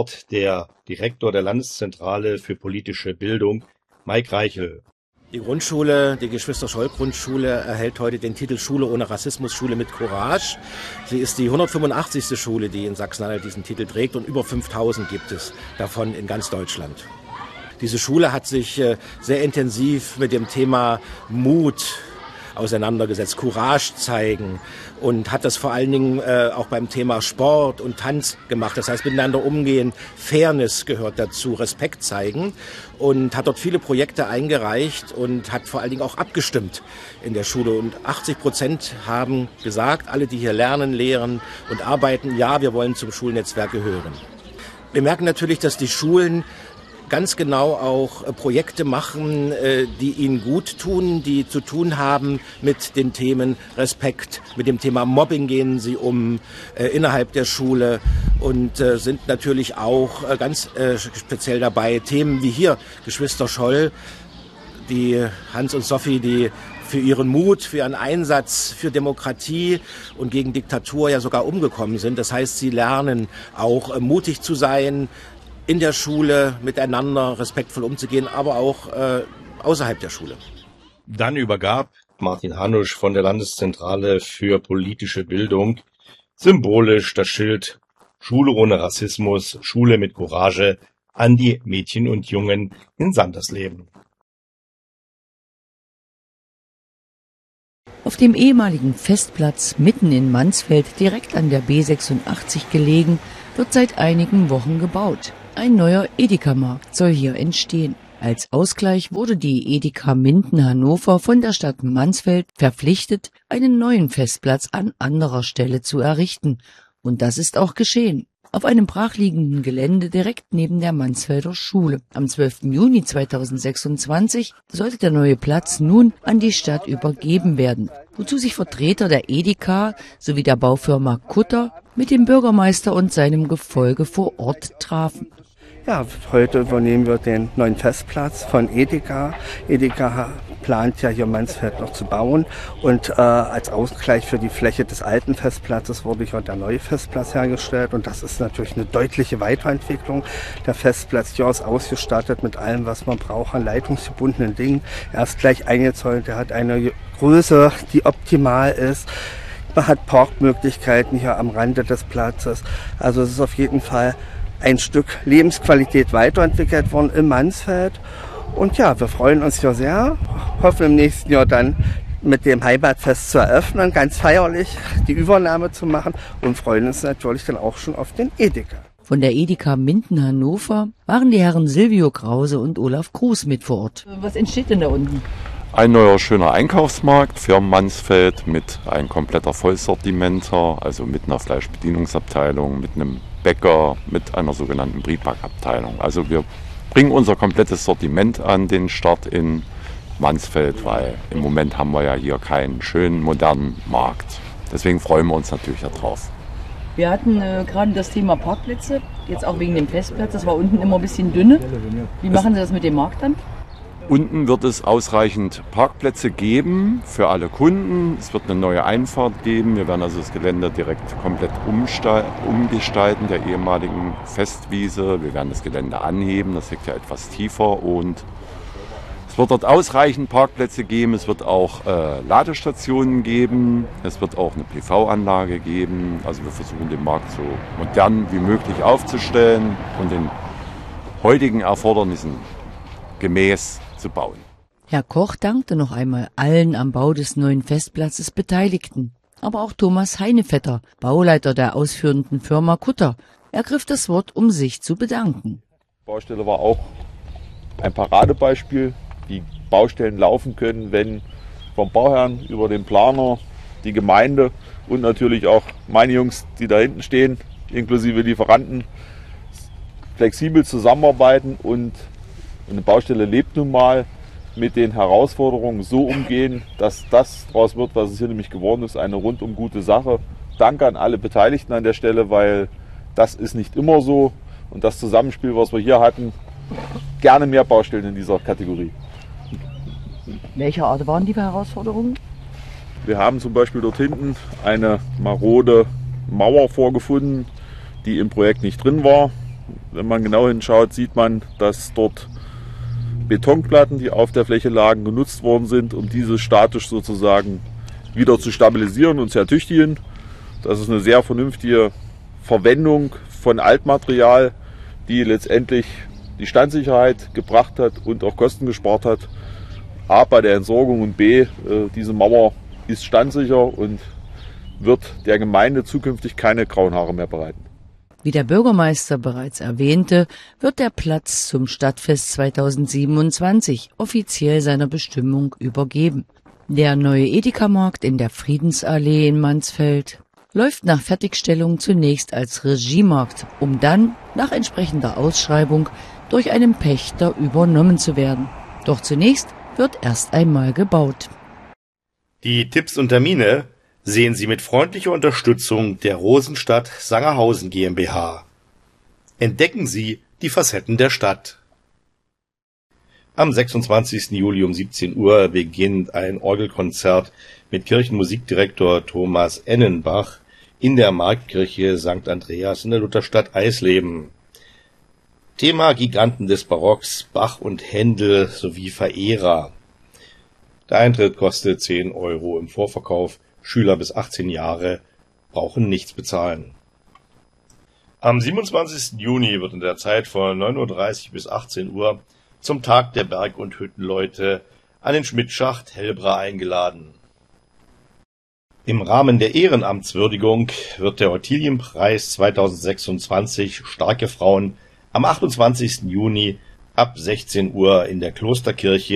Wort der Direktor der Landeszentrale für politische Bildung, Mike Reichel. Die Grundschule, die Geschwister-Scholl-Grundschule, erhält heute den Titel Schule ohne Rassismus, Schule mit Courage. Sie ist die 185. Schule, die in Sachsen-Anhalt diesen Titel trägt, und über 5000 gibt es davon in ganz Deutschland. Diese Schule hat sich sehr intensiv mit dem Thema Mut auseinandergesetzt, Courage zeigen, und hat das vor allen Dingen auch beim Thema Sport und Tanz gemacht. Das heißt, miteinander umgehen, Fairness gehört dazu, Respekt zeigen, und hat dort viele Projekte eingereicht und hat vor allen Dingen auch abgestimmt in der Schule. Und 80% haben gesagt, alle, die hier lernen, lehren und arbeiten, ja, wir wollen zum Schulnetzwerk gehören. Wir merken natürlich, dass die Schulen ganz genau auch Projekte machen, die ihnen gut tun, die zu tun haben mit den Themen Respekt, mit dem Thema Mobbing gehen sie um innerhalb der Schule, und sind natürlich auch ganz speziell dabei Themen wie hier Geschwister Scholl, die Hans und Sophie, die für ihren Mut, für ihren Einsatz für Demokratie und gegen Diktatur ja sogar umgekommen sind. Das heißt, sie lernen auch mutig zu sein, in der Schule miteinander respektvoll umzugehen, aber auch außerhalb der Schule. Dann übergab Martin Hanusch von der Landeszentrale für politische Bildung symbolisch das Schild Schule ohne Rassismus, Schule mit Courage an die Mädchen und Jungen in Sandersleben. Auf dem ehemaligen Festplatz mitten in Mansfeld, direkt an der B86 gelegen, wird seit einigen Wochen gebaut. Ein neuer Edeka-Markt soll hier entstehen. Als Ausgleich wurde die Edeka Minden Hannover von der Stadt Mansfeld verpflichtet, einen neuen Festplatz an anderer Stelle zu errichten. Und das ist auch geschehen. Auf einem brachliegenden Gelände direkt neben der Mansfelder Schule. Am 12. Juni 2026 sollte der neue Platz nun an die Stadt übergeben werden, wozu sich Vertreter der Edeka sowie der Baufirma Kutter mit dem Bürgermeister und seinem Gefolge vor Ort trafen. Ja, heute übernehmen wir den neuen Festplatz von Edeka. Edeka plant ja hier Mansfeld noch zu bauen, und als Ausgleich für die Fläche des alten Festplatzes wurde hier der neue Festplatz hergestellt, und das ist natürlich eine deutliche Weiterentwicklung. Der Festplatz hier ist ausgestattet mit allem, was man braucht an leitungsgebundenen Dingen. Er ist gleich eingezäunt, er hat eine Größe, die optimal ist. Man hat Parkmöglichkeiten hier am Rande des Platzes. Also es ist auf jeden Fall ein Stück Lebensqualität weiterentwickelt worden in Mansfeld. Und ja, wir freuen uns hier sehr, hoffen im nächsten Jahr dann mit dem Heimatfest zu eröffnen, ganz feierlich die Übernahme zu machen, und freuen uns natürlich dann auch schon auf den Edeka. Von der Edeka Minden Hannover waren die Herren Silvio Krause und Olaf Kruse mit vor Ort. Was entsteht denn da unten? Ein neuer schöner Einkaufsmarkt für Mansfeld mit einem kompletter Vollsortimenter, also mit einer Fleischbedienungsabteilung, mit einem Bäcker, mit einer sogenannten Briefbackabteilung. Also wir bringen unser komplettes Sortiment an den Start in Mansfeld, weil im Moment haben wir ja hier keinen schönen, modernen Markt. Deswegen freuen wir uns natürlich darauf. Wir hatten gerade das Thema Parkplätze, jetzt auch wegen dem Festplatz. Das war unten immer ein bisschen dünne. Wie machen Sie das mit dem Markt dann? Unten wird es ausreichend Parkplätze geben für alle Kunden. Es wird eine neue Einfahrt geben. Wir werden also das Gelände direkt komplett umgestalten, der ehemaligen Festwiese. Wir werden das Gelände anheben, das liegt ja etwas tiefer, und es wird dort ausreichend Parkplätze geben. Es wird auch Ladestationen geben. Es wird auch eine PV-Anlage geben. Also wir versuchen den Markt so modern wie möglich aufzustellen und den heutigen Erfordernissen gemäß zu bauen. Herr Koch dankte noch einmal allen am Bau des neuen Festplatzes Beteiligten, aber auch Thomas Heinevetter, Bauleiter der ausführenden Firma Kutter, ergriff das Wort, um sich zu bedanken. Die Baustelle war auch ein Paradebeispiel, wie Baustellen laufen können, wenn vom Bauherrn über den Planer, die Gemeinde und natürlich auch meine Jungs, die da hinten stehen, inklusive Lieferanten, flexibel zusammenarbeiten, und eine Baustelle lebt nun mal mit den Herausforderungen so umgehen, dass das daraus wird, was es hier nämlich geworden ist, eine rundum gute Sache. Danke an alle Beteiligten an der Stelle, weil das ist nicht immer so, und das Zusammenspiel, was wir hier hatten, gerne mehr Baustellen in dieser Kategorie. Welcher Art waren die Herausforderungen? Wir haben zum Beispiel dort hinten eine marode Mauer vorgefunden, die im Projekt nicht drin war. Wenn man genau hinschaut, sieht man, dass dort Betonplatten, die auf der Fläche lagen, genutzt worden sind, um diese statisch sozusagen wieder zu stabilisieren und zu ertüchtigen. Das ist eine sehr vernünftige Verwendung von Altmaterial, die letztendlich die Standsicherheit gebracht hat und auch Kosten gespart hat. A, bei der Entsorgung und B, diese Mauer ist standsicher und wird der Gemeinde zukünftig keine grauen Haare mehr bereiten. Wie der Bürgermeister bereits erwähnte, wird der Platz zum Stadtfest 2027 offiziell seiner Bestimmung übergeben. Der neue Edeka-Markt in der Friedensallee in Mansfeld läuft nach Fertigstellung zunächst als Regiemarkt, um dann nach entsprechender Ausschreibung durch einen Pächter übernommen zu werden. Doch zunächst wird erst einmal gebaut. Die Tipps und Termine sehen Sie mit freundlicher Unterstützung der Rosenstadt Sangerhausen GmbH. Entdecken Sie die Facetten der Stadt. Am 26. Juli um 17 Uhr beginnt ein Orgelkonzert mit Kirchenmusikdirektor Thomas Ennenbach in der Marktkirche St. Andreas in der Lutherstadt Eisleben. Thema Giganten des Barocks, Bach und Händel sowie Verehrer. Der Eintritt kostet 10 € im Vorverkauf. Schüler bis 18 Jahre brauchen nichts bezahlen. Am 27. Juni wird in der Zeit von 9:30 bis 18 Uhr zum Tag der Berg- und Hüttenleute an den Schmidtschacht Hellbra eingeladen. Im Rahmen der Ehrenamtswürdigung wird der Ottilienpreis 2026 Starke Frauen am 28. Juni ab 16 Uhr in der Klosterkirche